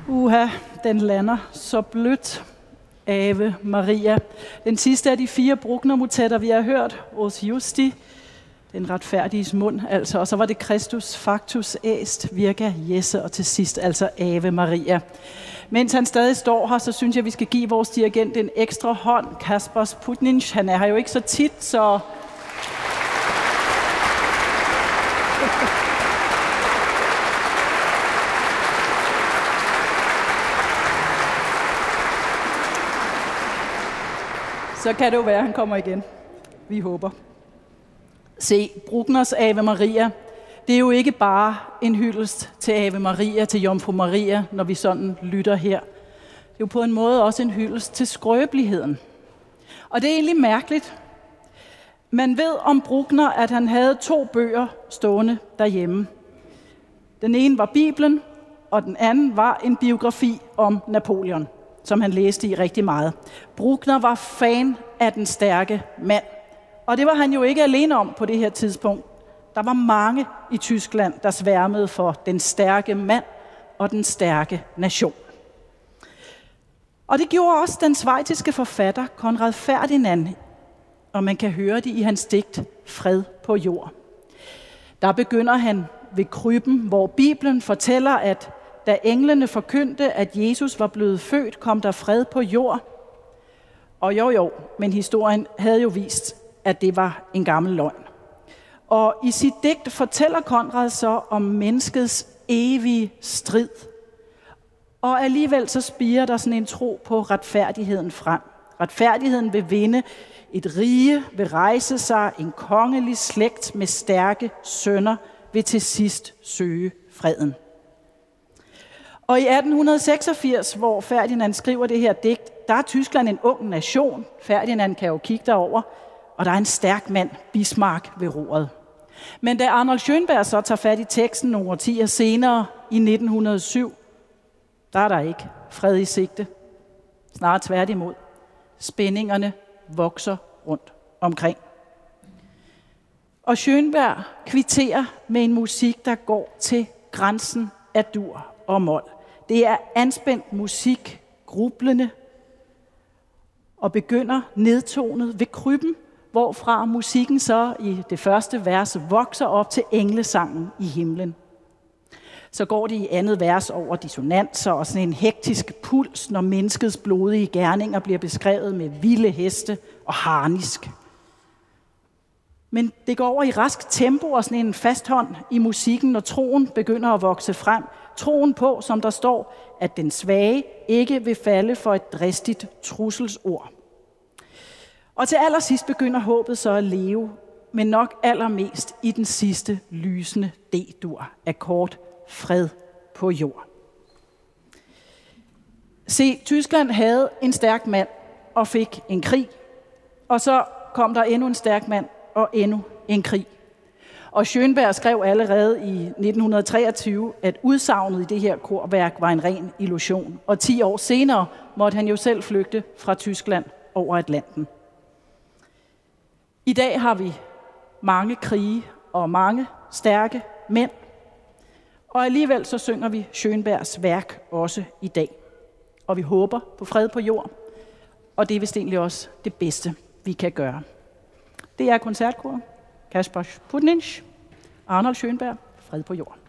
Den lander så blødt. Ave Maria. Den sidste af de 4 Bruckner-motetter, vi har hørt. Os Justi, den retfærdiges mund, altså. Og så var det Christus factus est, virka Jesse, og til sidst altså Ave Maria. Mens han stadig står her, så synes jeg, vi skal give vores dirigent en ekstra hånd. Kaspars Putninch, han er her jo ikke så tit, så... Så kan det jo være, at han kommer igen. Vi håber. Se, Bruckners Ave Maria, det er jo ikke bare en hyldest til Ave Maria, til Jomfru Maria, når vi sådan lytter her. Det er jo på en måde også en hyldest til skrøbeligheden. Og det er egentlig mærkeligt. Man ved om Bruckner, at han havde 2 bøger stående derhjemme. Den ene var Bibelen, og den anden var en biografi om Napoleon, som han læste i rigtig meget. Bruckner var fan af den stærke mand. Og det var han jo ikke alene om på det her tidspunkt. Der var mange i Tyskland, der sværmede for den stærke mand og den stærke nation. Og det gjorde også den schweiziske forfatter Konrad Ferdinand, og man kan høre det i hans digt Fred på jord. Der begynder han ved krybben, hvor Bibelen fortæller, at da englene forkyndte, at Jesus var blevet født, kom der fred på jord. Og jo, men historien havde jo vist, at det var en gammel løgn. Og i sit digt fortæller Konrad så om menneskets evige strid. Og alligevel så spirer der sådan en tro på retfærdigheden frem. Retfærdigheden vil vinde, et rige vil rejse sig, en kongelig slægt med stærke sønner vil til sidst søge freden. Og i 1886, hvor Ferdinand skriver det her digt, der er Tyskland en ung nation. Ferdinand kan jo kigge derover, og der er en stærk mand, Bismarck, ved roret. Men da Arnold Schönberg så tager fat i teksten nogle årtier senere, i 1907, der er der ikke fred i sigte. Snarere tværtimod. Spændingerne vokser rundt omkring. Og Schönberg kvitterer med en musik, der går til grænsen af dur og mol. Det er anspændt musik, grublende, og begynder nedtonet ved krybben, hvorfra musikken så i det første vers vokser op til englesangen i himlen. Så går det i andet vers over dissonanser og sådan en hektisk puls, når menneskets blodige gerninger bliver beskrevet med vilde heste og harnisk. Men det går over i rask tempo og sådan en fast hånd i musikken, når troen begynder at vokse frem. Troen på, som der står, at den svage ikke vil falde for et dristigt trusselsord. Og til allersidst begynder håbet så at leve, men nok allermest i den sidste lysende D-dur, akkord fred på jord. Se, Tyskland havde en stærk mand og fik en krig, og så kom der endnu en stærk mand og endnu en krig. Og Schönberg skrev allerede i 1923, at udsagnet i det her korværk var en ren illusion. Og 10 år senere måtte han jo selv flygte fra Tyskland over Atlanten. I dag har vi mange krige og mange stærke mænd. Og alligevel så synger vi Schönbergs værk også i dag. Og vi håber på fred på jord. Og det er vist egentlig også det bedste, vi kan gøre. Det er koncertkor. Kaspar Putninch, Arnold Schönberg, Fred på jord.